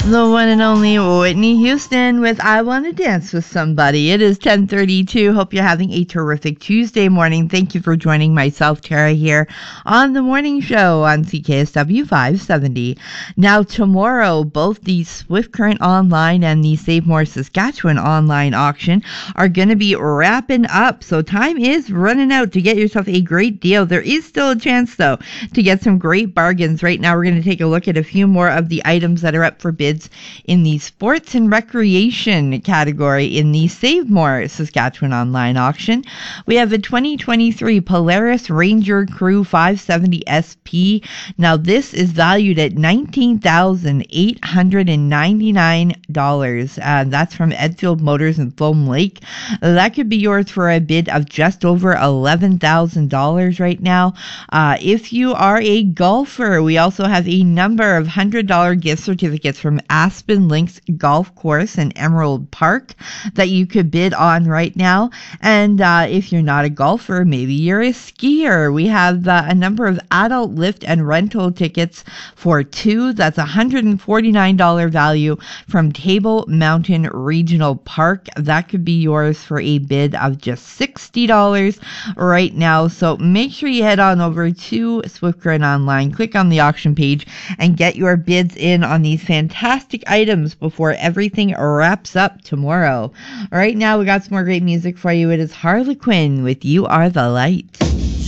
The one and only Whitney Houston with I Want to Dance with Somebody. It is 10:32. Hope you're having a terrific Tuesday morning. Thank you for joining myself, Tara, here on the morning show on CKSW 570. Now, tomorrow, both the Swift Current Online and the Save More Saskatchewan online auction are going to be wrapping up. So time is running out to get yourself a great deal. There is still a chance, though, to get some great bargains. Right now, we're going to take a look at a few more of the items that are up for bids in the sports and recreation category in the Save More Saskatchewan online auction. We have a 2023 Polaris Ranger Crew 570 SP. Now this is valued at $19,899. That's from Edfield Motors in Foam Lake. That could be yours for a bid of just over $11,000 right now. If you are a golfer, we also have a number of $100 gift certificates from Aspen Links Golf Course in Emerald Park that you could bid on right now. And if you're not a golfer, maybe you're a skier. We have a number of adult lift and rental tickets for two. That's $149 value from Table Mountain Regional Park. That could be yours for a bid of just $60 right now. So make sure you head on over to Swift Current Online, click on the auction page, and get your bids in on these fantastic items before everything wraps up tomorrow. Right now, we got some more great music for you. It is Harlequin with You Are the Light.